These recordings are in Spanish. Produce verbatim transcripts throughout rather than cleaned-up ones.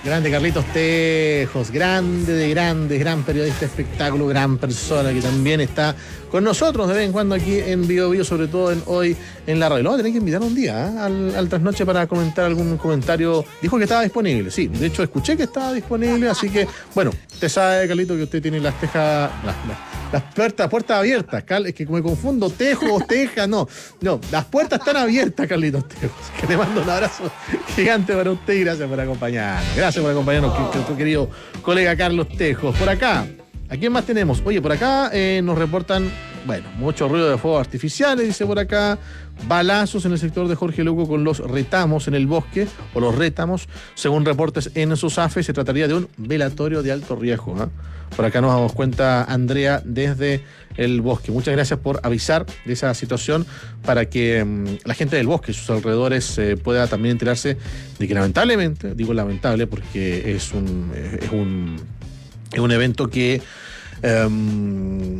Grande Carlitos Tejos, grande de grandes, gran periodista de espectáculo, gran persona que también está con nosotros de vez en cuando aquí en Bio Bio, sobre todo en Hoy en la Radio. Lo vamos a tener que invitar un día ¿eh? al, al Trasnoche para comentar algún comentario. Dijo que estaba disponible, sí, de hecho escuché que estaba disponible, así que, bueno, usted sabe, Carlito, que usted tiene las tejas, las, las, las puertas, puertas abiertas, Carl, es que me confundo, Tejos, Teja, no, no, las puertas están abiertas, Carlitos Tejos, que le mando un abrazo gigante para usted y gracias por acompañarnos. Gracias por acompañarnos, tu querido colega Carlos Tejos. Por acá, ¿a quién más tenemos? Oye, por acá eh, nos reportan, bueno, mucho ruido de fuegos artificiales, dice por acá, balazos en el sector de Jorge Luco con los retamos en el bosque, o los rétamos, según reportes en SUSAFE, se trataría de un velatorio de alto riesgo. ¿eh? Por acá nos damos cuenta, Andrea, desde el bosque. Muchas gracias por avisar de esa situación para que um, la gente del bosque y sus alrededores eh, pueda también enterarse de que lamentablemente, digo lamentable porque es un, es un, es un evento que... Um,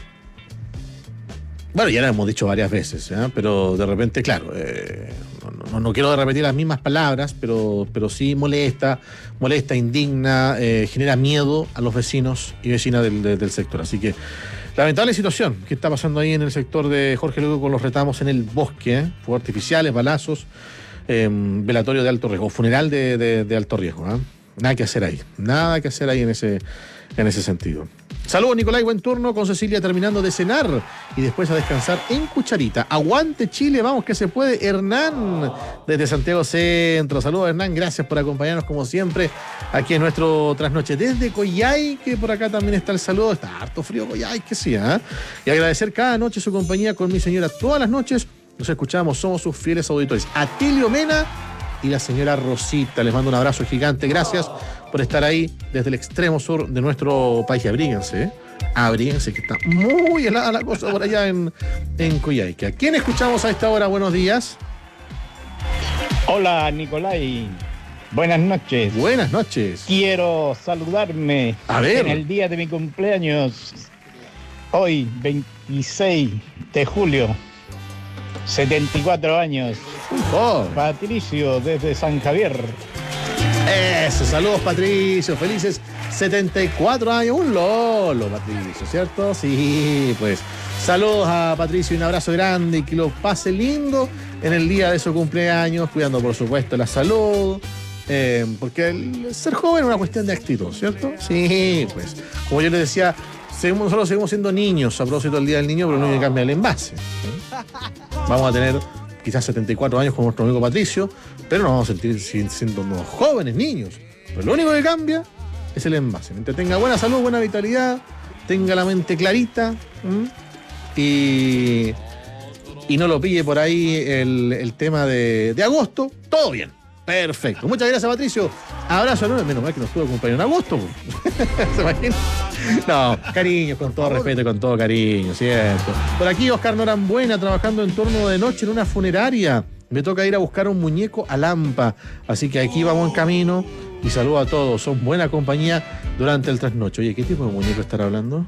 Bueno, ya lo hemos dicho varias veces, ¿eh? Pero de repente, claro, eh, no, no, no quiero repetir las mismas palabras, pero, pero sí molesta, molesta, indigna, eh, genera miedo a los vecinos y vecinas del, del, del sector. Así que, lamentable situación que está pasando ahí en el sector de Jorge Luco con los retamos en el bosque, ¿eh? Fuegos artificiales, balazos, eh, velatorio de alto riesgo, funeral de, de, de alto riesgo. ¿eh? Nada que hacer ahí, nada que hacer ahí en ese, en ese sentido. Saludos, Nicolai, buen turno con Cecilia terminando de cenar y después a descansar en Cucharita. Aguante Chile, vamos que se puede. Hernán, desde Santiago Centro. Saludos, Hernán, gracias por acompañarnos como siempre aquí en nuestro Trasnoche. Desde Coyhai, que por acá también está el saludo. Está harto frío Coyhai, que sí, ¿eh? Y agradecer cada noche su compañía con mi señora. Todas las noches nos escuchamos, somos sus fieles auditores. Atilio Mena y la señora Rosita. Les mando un abrazo gigante. Gracias por estar ahí desde el extremo sur de nuestro país. Abríguense, ¿eh? Abríguense, que está muy helada la cosa por allá en, en Coyhaique. ¿A quién escuchamos a esta hora? Buenos días. Hola, Nicolai. Buenas noches. Buenas noches. Quiero saludarme a ver. En el día de mi cumpleaños. Hoy, veintiséis de julio. setenta y cuatro años. Oh. Patricio, desde San Javier. Eso, saludos Patricio, felices setenta y cuatro años, un lolo Patricio, ¿cierto? Sí, pues saludos a Patricio y un abrazo grande y que lo pase lindo en el día de su cumpleaños, cuidando por supuesto la salud, eh, porque el ser joven es una cuestión de actitud, ¿cierto? Sí, pues como yo les decía, seguimos, nosotros seguimos siendo niños a propósito del Día del Niño, pero lo único que cambia es el envase, ¿eh? Vamos a tener quizás setenta y cuatro años como nuestro amigo Patricio, pero nos vamos a sentir siendo unos jóvenes niños. Pero lo único que cambia es el envase. Mientras tenga buena salud, buena vitalidad, tenga la mente clarita y, y no lo pille por ahí el, el tema de, de agosto, todo bien. Perfecto. Muchas gracias, Patricio. Abrazo enorme. Menos mal que nos tuvo acompañado en agosto. ¿Se imagina? No, cariño, con todo respeto y con todo cariño, cierto. Por aquí, Oscar Norambuena, trabajando en turno de noche en una funeraria. Me toca ir a buscar un muñeco a Lampa. Así que aquí vamos en camino. Y saludo a todos. Son buena compañía durante el trasnoche. Oye, ¿qué tipo de muñeco estará hablando?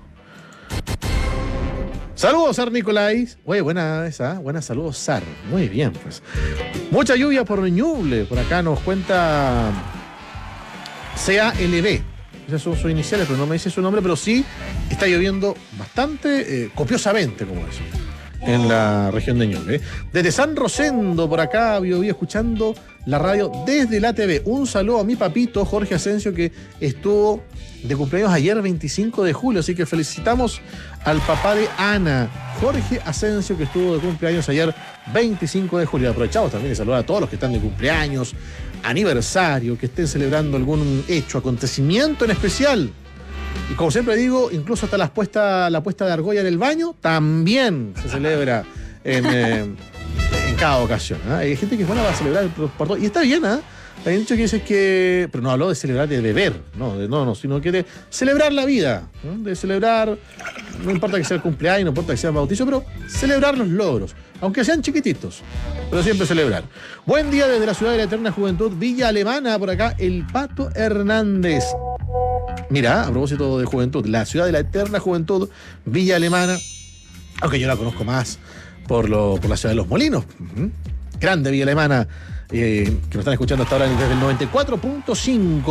Saludos, Sar Nicolais. Oye, buena esa, buena saludos, Sar. Muy bien, pues. Mucha lluvia por Ñuble. Por acá nos cuenta C A L B. Esas son sus iniciales, pero no me dice su nombre, pero sí está lloviendo bastante, eh, copiosamente, como eso, en la región de Ñuble. ¿eh? Desde San Rosendo, por acá, vivo escuchando la radio desde la T V. Un saludo a mi papito, Jorge Asensio, que estuvo de cumpleaños ayer, veinticinco de julio, así que felicitamos al papá de Ana, Jorge Asensio, que estuvo de cumpleaños ayer, veinticinco de julio. Aprovechamos también de saludar a todos los que están de cumpleaños, aniversario, que estén celebrando algún hecho, acontecimiento en especial. Y como siempre digo, incluso hasta la puesta, la puesta de argolla en el baño también se celebra en, eh, en cada ocasión. ¿eh? Hay gente que es buena para celebrar por, por todo. Y está bien, ¿eh? Hay dicho que dices que... Pero no habló de celebrar de beber, no, de, no, no, sino que de celebrar la vida. ¿no? De celebrar, no importa que sea el cumpleaños, no importa que sea el bautizo, pero celebrar los logros. Aunque sean chiquititos, pero siempre celebrar. Buen día desde la ciudad de la eterna juventud, Villa Alemana, por acá, el Pato Hernández. Mira, a propósito de juventud, la ciudad de la eterna juventud, Villa Alemana, aunque yo la conozco más por, lo, por la ciudad de Los Molinos. Uh-huh. Grande Villa Alemana, eh, que nos están escuchando hasta ahora desde el noventa y cuatro punto cinco.